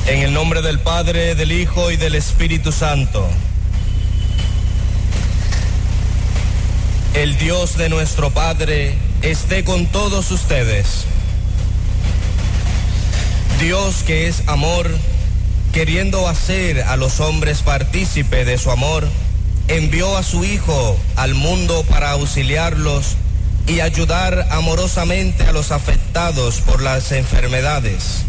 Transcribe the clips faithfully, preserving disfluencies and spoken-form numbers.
En el nombre del Padre, del Hijo y del Espíritu Santo. El Dios de nuestro Padre esté con todos ustedes. Dios, que es amor, queriendo hacer a los hombres partícipe de su amor, envió a su Hijo al mundo para auxiliarlos y ayudar amorosamente a los afectados por las enfermedades,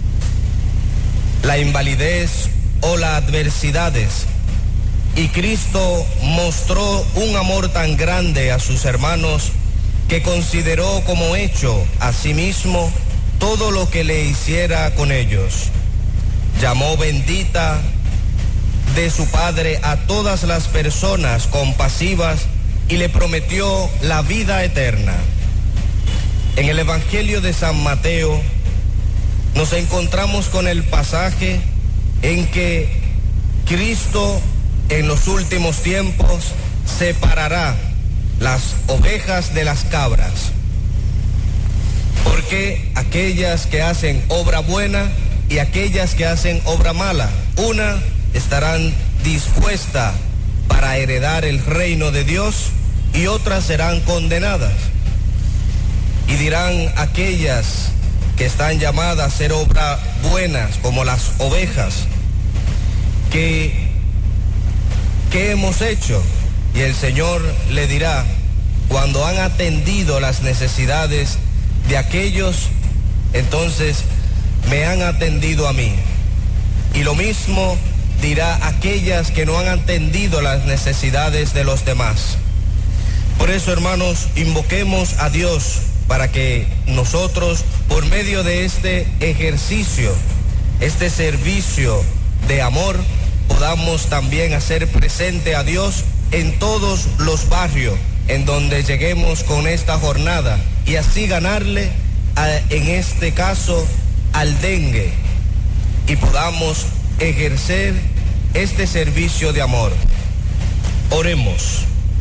la invalidez o las adversidades. Y Cristo mostró un amor tan grande a sus hermanos que consideró como hecho a sí mismo todo lo que le hiciera con ellos. Llamó bendita de su Padre a todas las personas compasivas y le prometió la vida eterna. En el Evangelio de San Mateo nos encontramos con el pasaje en que Cristo en los últimos tiempos separará las ovejas de las cabras, porque aquellas que hacen obra buena y aquellas que hacen obra mala, una estarán dispuestas para heredar el reino de Dios y otras serán condenadas. Y dirán aquellas que están llamadas a hacer obras buenas, como las ovejas, que ¿qué hemos hecho? Y el Señor le dirá: cuando han atendido las necesidades de aquellos, entonces me han atendido a mí. Y lo mismo dirá aquellas que no han atendido las necesidades de los demás. Por eso, hermanos, invoquemos a Dios para que nosotros, por medio de este ejercicio, este servicio de amor, podamos también hacer presente a Dios en todos los barrios en donde lleguemos con esta jornada y así ganarle, a, en este caso, al dengue, y podamos ejercer este servicio de amor. Oremos.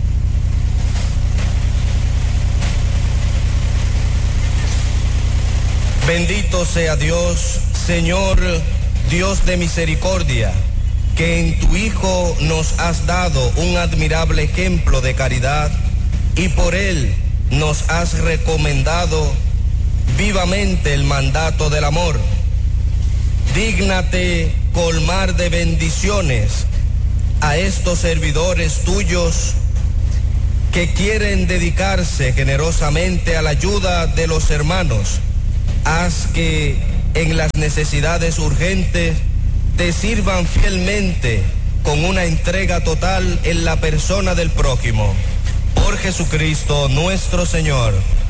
Bendito sea Dios, Señor, Dios de misericordia, que en tu Hijo nos has dado un admirable ejemplo de caridad y por él nos has recomendado vivamente el mandato del amor. Dígnate colmar de bendiciones a estos servidores tuyos que quieren dedicarse generosamente a la ayuda de los hermanos. Haz que en las necesidades urgentes te sirvan fielmente con una entrega total en la persona del prójimo. Por Jesucristo nuestro Señor.